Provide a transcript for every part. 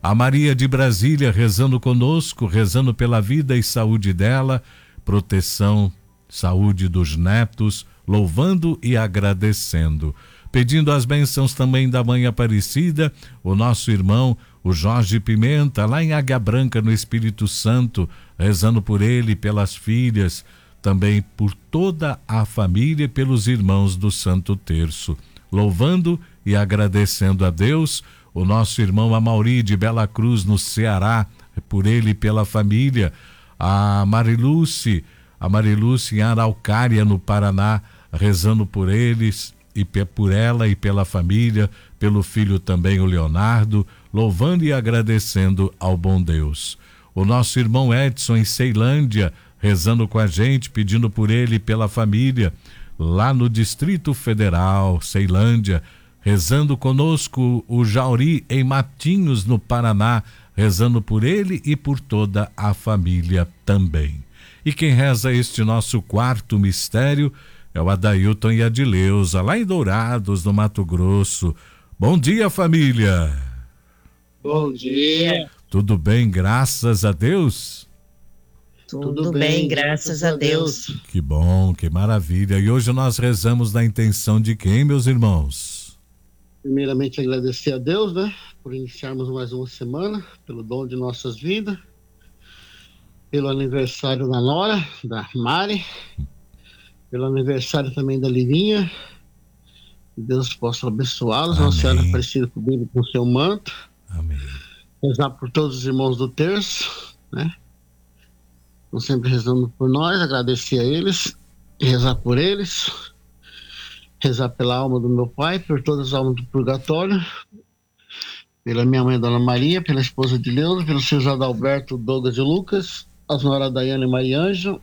A Maria de Brasília rezando conosco, rezando pela vida e saúde dela, proteção, saúde dos netos, louvando e agradecendo. Pedindo as bênçãos também da Mãe Aparecida, o nosso irmão, o Jorge Pimenta, lá em Águia Branca, no Espírito Santo, rezando por ele e pelas filhas, também por toda a família e pelos irmãos do Santo Terço. Louvando e agradecendo a Deus, o nosso irmão Amauri de Bela Cruz, no Ceará, por ele e pela família. A Marilúcia em Araucária, no Paraná, rezando por eles e por ela e pela família, pelo filho também, o Leonardo, louvando e agradecendo ao bom Deus. O nosso irmão Edson em Ceilândia, rezando com a gente, pedindo por ele e pela família, lá no Distrito Federal, Ceilândia, rezando conosco o Jauri em Matinhos, no Paraná, rezando por ele e por toda a família também. E quem reza este nosso quarto mistério é o Adailton e a Adileuza, lá em Dourados, no Mato Grosso. Bom dia, família! Bom dia! Tudo bem, graças a Deus? Tudo bem, graças a Deus. Que bom, que maravilha. E hoje nós rezamos na intenção de quem, meus irmãos? Primeiramente agradecer a Deus, né, por iniciarmos mais uma semana, pelo dom de nossas vidas, pelo aniversário da Nora, da Mari, pelo aniversário também da Livinha. Que Deus possa abençoá-los, Nossa Senhora Aparecida cobrindo com seu manto. Amém. Rezar por todos os irmãos do terço, né? Estão sempre rezando por nós, agradecer a eles, rezar por eles, rezar pela alma do meu pai, por todas as almas do purgatório, pela minha mãe, Dona Maria, pela esposa de Leandro, pelo seu Adalberto, Douglas e Lucas, as noras Daiane e Maria Ângela,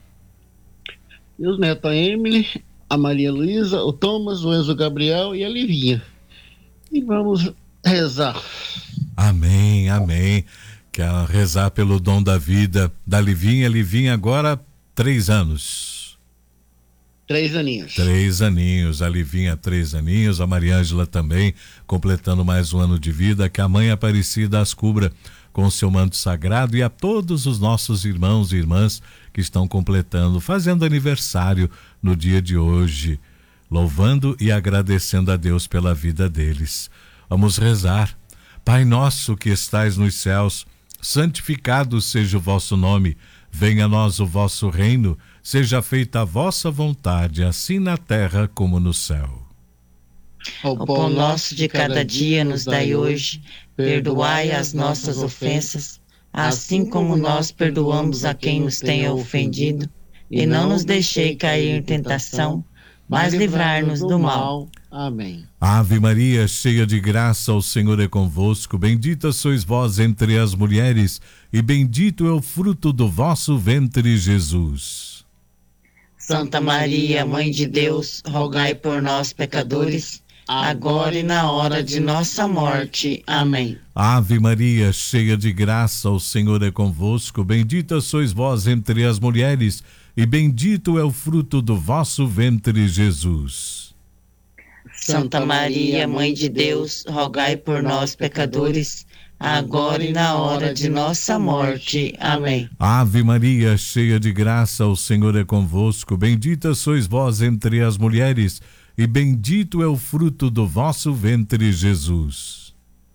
e os netos, a Emily, a Maria Luísa, o Thomas, o Enzo Gabriel e a Livinha. E vamos rezar. Amém, amém. Quero rezar pelo dom da vida da Livinha. Livinha agora 3 anos. 3 aninhos. 3 aninhos, a Livinha 3 aninhos, a Maria Ângela também completando mais um ano de vida. Que a Mãe Aparecida as cubra com o seu manto sagrado, e a todos os nossos irmãos e irmãs que estão completando, fazendo aniversário no dia de hoje, louvando e agradecendo a Deus pela vida deles. Vamos rezar. Pai nosso que estais nos céus, santificado seja o vosso nome, venha a nós o vosso reino, seja feita a vossa vontade, assim na terra como no céu. O pão nosso de cada dia nos dai hoje, perdoai as nossas ofensas, assim como nós perdoamos a quem nos tenha ofendido, e não nos deixei cair em tentação, mas livrar-nos do mal. Amém. Ave Maria, cheia de graça, o Senhor é convosco, bendita sois vós entre as mulheres, e bendito é o fruto do vosso ventre, Jesus. Santa Maria, Mãe de Deus, rogai por nós, pecadores, agora e na hora de nossa morte. Amém. Ave Maria, cheia de graça, o Senhor é convosco, bendita sois vós entre as mulheres, e bendito é o fruto do vosso ventre, Jesus. Santa Maria, Mãe de Deus, rogai por nós, pecadores, agora e na hora de nossa morte. Amém. Ave Maria, cheia de graça, o Senhor é convosco, bendita sois vós entre as mulheres, e bendito é o fruto do vosso ventre, Jesus.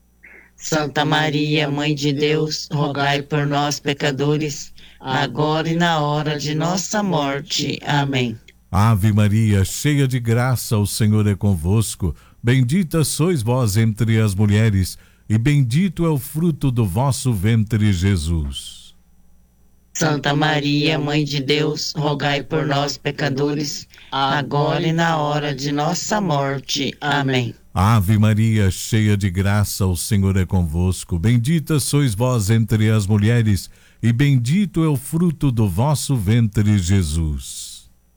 Santa Maria, Mãe de Deus, rogai por nós, pecadores, agora e na hora de nossa morte. Amém. Ave Maria, cheia de graça, o Senhor é convosco, bendita sois vós entre as mulheres, e bendito é o fruto do vosso ventre, Jesus. Santa Maria, Mãe de Deus, rogai por nós, pecadores, agora e na hora de nossa morte. Amém. Ave Maria, cheia de graça, o Senhor é convosco, bendita sois vós entre as mulheres, e bendito é o fruto do vosso ventre, Jesus.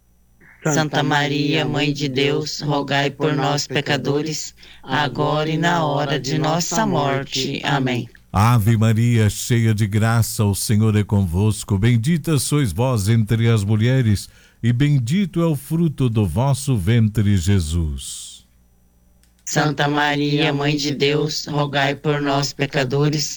Santa Maria, Mãe de Deus, rogai por nós, pecadores, agora e na hora de nossa morte. Amém. Ave Maria, cheia de graça, o Senhor é convosco, bendita sois vós entre as mulheres, e bendito é o fruto do vosso ventre, Jesus. Santa Maria, Mãe de Deus, rogai por nós, pecadores,